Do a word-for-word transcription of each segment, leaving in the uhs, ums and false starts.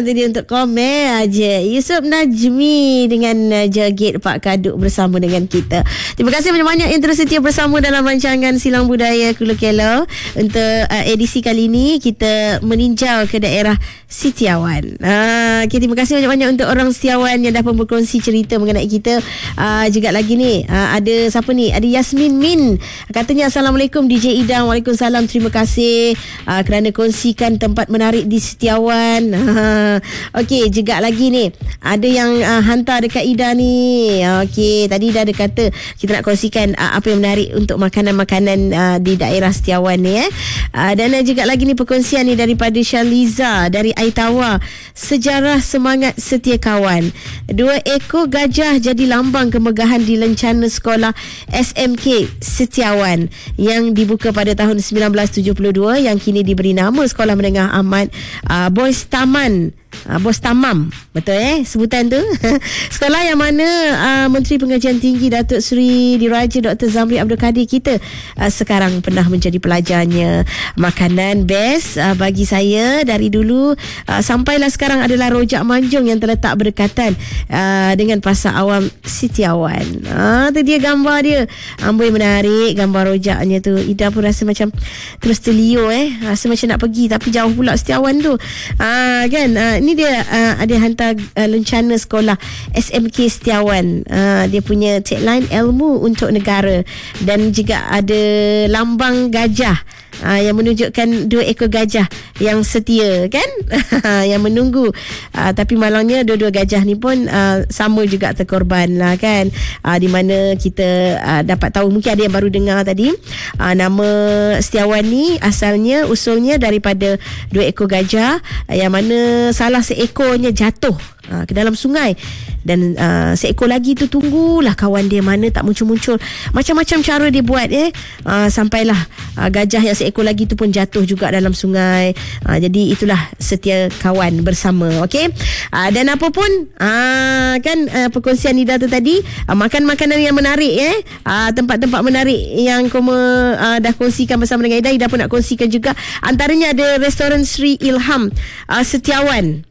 tu dia untuk komen aja. Yusuf Najmi dengan uh, Jagit Pak Kaduk bersama dengan kita. Terima kasih banyak-banyak yang terus setia bersama dalam rancangan Silang Budaya Kulu Kelo. Untuk uh, edisi kali ini kita meninjau ke daerah Setiawan. Uh, okay, terima kasih banyak-banyak untuk orang Setiawan yang dah pun berkongsi cerita mengenai kita. Uh, juga lagi ni uh, ada siapa ni? Ada Yasmin Min. Katanya Assalamualaikum D J Idang. Waalaikumsalam. Terima kasih uh, kerana kongsikan tempat menarik di Setiawan. Uh, Okey, juga lagi ni ada yang uh, hantar dekat Ida ni. Okey, tadi Ida ada kata kita nak kongsikan uh, apa yang menarik untuk makanan-makanan uh, di daerah Setiawan ni eh. Uh, dan uh, juga lagi ni perkongsian ni daripada Syaliza dari Aitawa. Sejarah semangat setia kawan. Dua ekor gajah jadi lambang kemegahan di lencana sekolah S M K Setiawan yang dibuka pada tahun sembilan belas tujuh puluh dua, yang kini diberi nama Sekolah Menengah Ahmad uh, Boys Taman. Uh, Bos Tamam, betul eh sebutan tu. Sekolah yang mana uh, Menteri Pengajian Tinggi Datuk Seri Diraja Doktor Zamri Abdul Kadir kita uh, sekarang pernah menjadi pelajarnya. Makanan best uh, bagi saya dari dulu uh, sampailah sekarang adalah rojak manjung yang terletak berdekatan uh, dengan pasar awam Setiawan. Ah, tu dia gambar dia. Amboi menarik gambar rojaknya tu. Ida pun rasa macam terus terliur eh. Rasa macam nak pergi tapi jauh pula Setiawan tu. Ah, kan? Ah, ni dia uh, ada hantar uh, lencana sekolah S M K Setiawan. Uh, dia punya tagline ilmu untuk negara, dan juga ada lambang gajah uh, yang menunjukkan dua ekor gajah yang setia kan. Yang menunggu. Uh, tapi malangnya dua-dua gajah ni pun uh, sama juga terkorban lah kan. Uh, di mana kita uh, dapat tahu, mungkin ada yang baru dengar tadi, uh, nama Setiawan ni asalnya usulnya daripada dua ekor gajah uh, yang mana salah seekornya jatuh uh, ke dalam sungai, dan uh, seekor lagi tu tunggulah kawan dia mana tak muncul-muncul. Macam-macam cara dia buat eh uh, sampailah uh, gajah yang seekor lagi tu pun jatuh juga dalam sungai. uh, Jadi itulah setia kawan bersama. Okey, uh, dan apa pun uh, kan uh, perkongsian Nida tu tadi, uh, makan makanan yang menarik eh uh, tempat-tempat menarik yang Koma uh, dah kongsikan bersama dengan Ida. Ida pun nak kongsikan juga. Antaranya ada restoran Sri Ilham uh, Setiawan.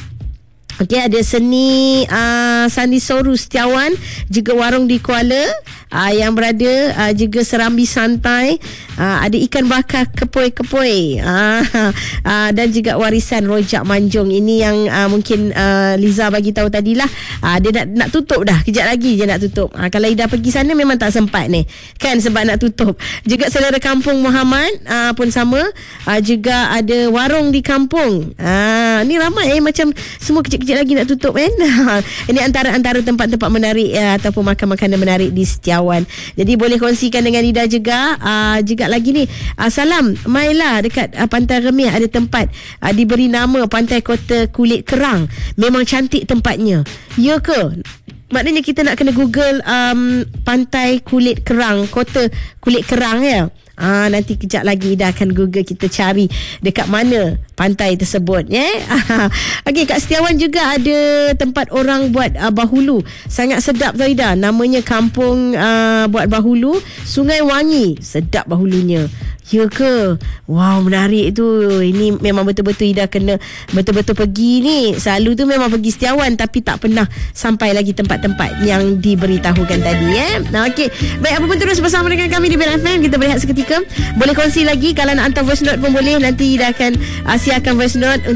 Okey, ada seni uh, Sandi Soru Setiawan, juga warung di Kuala uh, yang berada uh, juga serambi santai, uh, ada ikan bakar kepoi-kepoi uh, uh, dan juga warisan rojak manjung. Ini yang uh, mungkin uh, Liza bagi tahu tadilah. Uh, dia nak nak tutup dah, kejap lagi je nak tutup. Uh, kalau Ida pergi sana memang tak sempat ni kan, sebab nak tutup. Juga selera kampung Muhammad uh, pun sama, uh, juga ada warung di kampung. Uh, ni ramai eh, macam semua kecil-kecil lagi nak tutup kan. Ini antara-antara tempat-tempat menarik uh, ataupun makan-makanan menarik di Setiawan. Jadi boleh kongsikan dengan Ida juga. uh, Juga lagi ni uh, salam Maila dekat uh, Pantai Remih ada tempat uh, diberi nama Pantai Kota Kulit Kerang. Memang cantik tempatnya. Ya ke? Maknanya kita nak kena Google um, Pantai Kulit Kerang, Kota Kulit Kerang ya. Ah, nanti kejap lagi Ida akan Google, kita cari dekat mana pantai tersebut ya. Yeah? Okey, kat Setiawan juga ada tempat orang buat uh, bahulu. Sangat sedap tau Ida. Namanya Kampung uh, Buat Bahulu Sungai Wangi. Sedap bahulunya. Ya ke? Wow, menarik tu. Ini memang betul-betul Ida kena betul-betul pergi ni. Selalu tu memang pergi Setiawan tapi tak pernah sampai lagi tempat-tempat yang diberitahukan tadi eh. Nah, okey. Baik, apa pun terus bersama dengan kami di Bel F M. Kita berehat seketika. Boleh kongsi lagi, kalau nak hantar voice note pun boleh. Nanti Ida akan uh, siarkan voice note